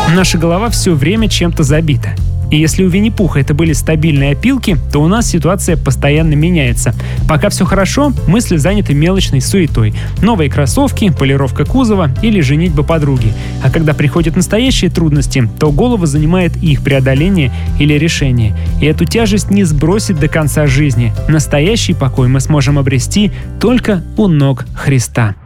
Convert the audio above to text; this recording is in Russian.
Наша голова все время чем-то забита. И если у Винни-Пуха это были стабильные опилки, то у нас ситуация постоянно меняется. Пока все хорошо, мысли заняты мелочной суетой. Новые кроссовки, полировка кузова или женитьба подруги. А когда приходят настоящие трудности, то голову занимает их преодоление или решение. И эту тяжесть не сбросит до конца жизни. Настоящий покой мы сможем обрести только у ног Христа.